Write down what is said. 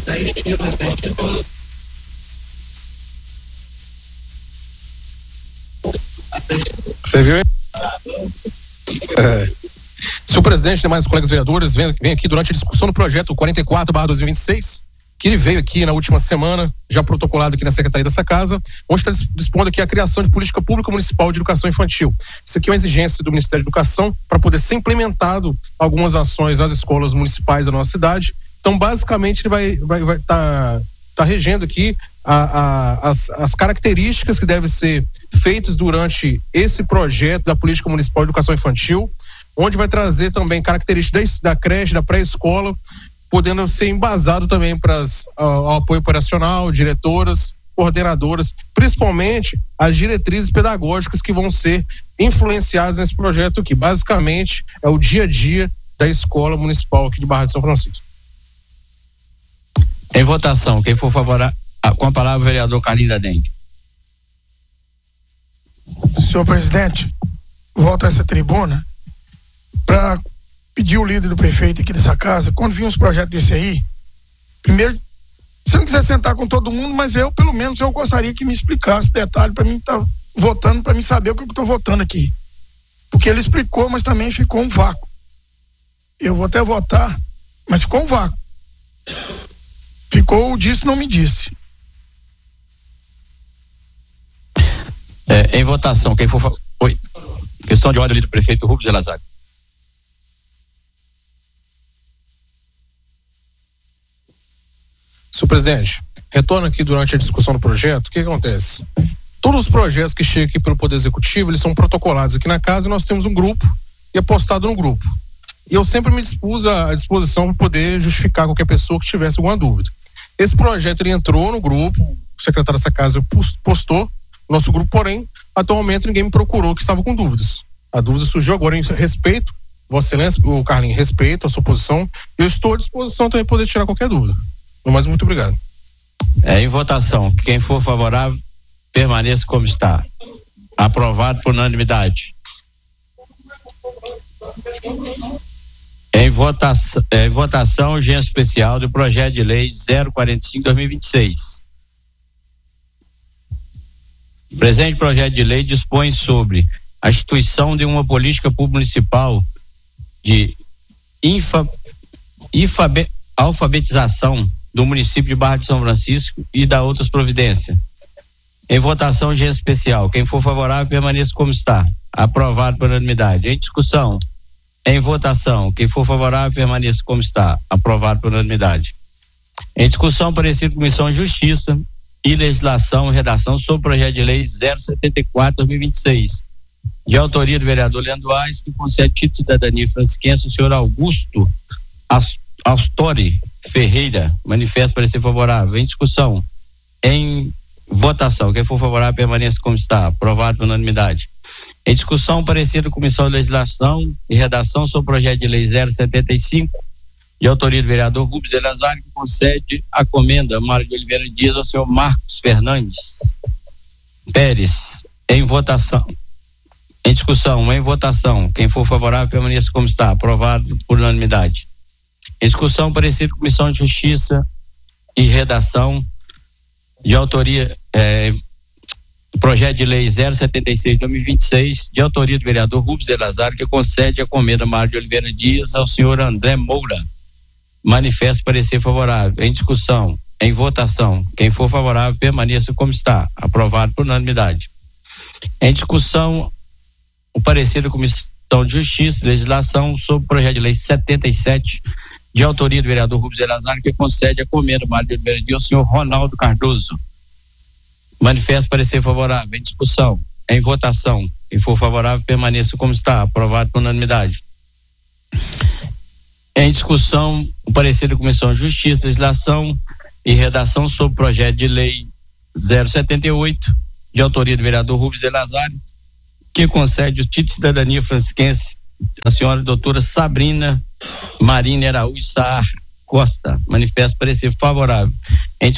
Você viu, hein? Senhor presidente, demais colegas vereadores, vem aqui durante a discussão do projeto 44/2026, que ele veio aqui na última semana, já protocolado aqui na Secretaria dessa Casa, onde está dispondo aqui a criação de política pública municipal de educação infantil. Isso aqui é uma exigência do Ministério da Educação para poder ser implementado algumas ações nas escolas municipais da nossa cidade. Então, basicamente, ele vai tá regendo aqui as características que devem ser feitas durante esse projeto da política municipal de educação infantil, onde vai trazer também características da creche, da pré-escola, podendo ser embasado também para o apoio operacional, diretoras, coordenadoras, principalmente as diretrizes pedagógicas que vão ser influenciadas nesse projeto aqui. Basicamente, é o dia a dia da escola municipal aqui de Barra de São Francisco. Em votação, quem for favorável, com a palavra o vereador Carlinhos da Dengue. Senhor presidente, volto a essa tribuna para pedir o líder do prefeito aqui dessa casa, quando vir uns projetos desse aí, primeiro, se não quiser sentar com todo mundo, mas pelo menos eu gostaria que me explicasse detalhe para mim estar votando, para mim saber o que eu estou votando aqui. Porque ele explicou, mas também ficou um vácuo. Eu vou até votar, mas ficou um vácuo. Ficou o disse, não me disse. Em votação, quem for... Oi. Questão de ordem ali do prefeito Rubens Elazar. Senhor presidente, retorno aqui durante a discussão do projeto. O que acontece? Todos os projetos que chegam aqui pelo Poder Executivo, eles são protocolados aqui na casa e nós temos um grupo e é postado no grupo. E eu sempre me dispus à disposição para poder justificar qualquer pessoa que tivesse alguma dúvida. Esse projeto, ele entrou no grupo, o secretário dessa casa postou, nosso grupo, porém, até o momento ninguém me procurou que estava com dúvidas. A dúvida surgiu agora em respeito, Vossa Excelência, o Carlinhos, respeito a sua posição, eu estou à disposição também para poder tirar qualquer dúvida. Mas muito obrigado. Em votação, quem for favorável, permaneça como está. Aprovado por unanimidade. Em votação, urgência especial do projeto de lei 045/2026. O presente projeto de lei dispõe sobre a instituição de uma política pública municipal de alfabetização do município de Barra de São Francisco e da outras providências. Em votação, urgência especial. Quem for favorável, permaneça como está. Aprovado por unanimidade. Em discussão. Em votação, quem for favorável, permaneça como está. Aprovado por unanimidade. Em discussão, parecer Comissão de Justiça e Legislação e Redação sobre o projeto de lei 074/2026, de autoria do vereador Leandro Aires, que concede título de cidadania francisquense ao senhor Augusto Astori Ferreira. Manifesto parecer favorável. Em discussão. Em votação, quem for favorável, permaneça como está. Aprovado por unanimidade. Em discussão, parecer da Comissão de Legislação e Redação sobre o projeto de lei 075, de autoria do vereador Rubens Elazar, que concede a comenda Mário de Oliveira Dias ao senhor Marcos Fernandes Pérez. Em votação. Em discussão, em votação. Quem for favorável, permaneça como está. Aprovado por unanimidade. Em discussão, parecer da Comissão de Justiça e Redação, de autoria projeto de lei 076/2026, de autoria do vereador Rubens Elazar, que concede a comenda Mário de Oliveira Dias ao senhor André Moura. Manifesto parecer favorável. Em discussão, em votação, quem for favorável, permaneça como está. Aprovado por unanimidade. Em discussão, o parecer da Comissão de Justiça e Legislação sobre o projeto de lei 77, de autoria do vereador Rubens Elazar, que concede a comenda Mário de Oliveira Dias ao senhor Ronaldo Cardoso. Manifesto parecer favorável. Em discussão, em votação, quem for favorável, permaneça como está. Aprovado por unanimidade. Em discussão, o parecer da Comissão de Justiça, Legislação e Redação sobre o projeto de lei 078, de autoria do vereador Rubens Elazar, que concede o título de cidadania francisquense à senhora doutora Sabrina Marina Araújo Saar Costa. Manifesto parecer favorável. Em